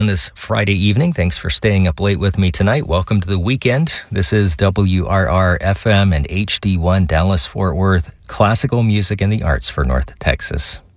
On this Friday evening, thanks for staying up late with me tonight. Welcome to the weekend. This is WRR-FM and HD1 Dallas-Fort Worth, classical music and the arts for North Texas.